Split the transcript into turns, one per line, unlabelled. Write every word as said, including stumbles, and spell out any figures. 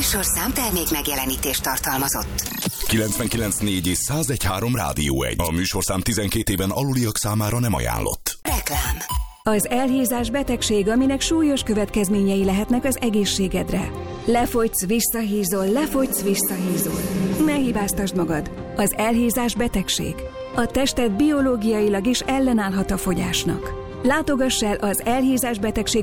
műsorszám termék megjelenítést tartalmazott.
kilencvenkilenc négy és száz egy három Rádió egy. A műsorszám tizenkét éven aluliak számára nem ajánlott.
Reklám.
Az elhízás betegség, aminek súlyos következményei lehetnek az egészségedre. Lefogysz, visszahízol, lefogysz, visszahízol. Ne hibáztasd magad. Az elhízás betegség. A tested biológiailag is ellenállhat a fogyásnak. Látogass el az elhízás betegség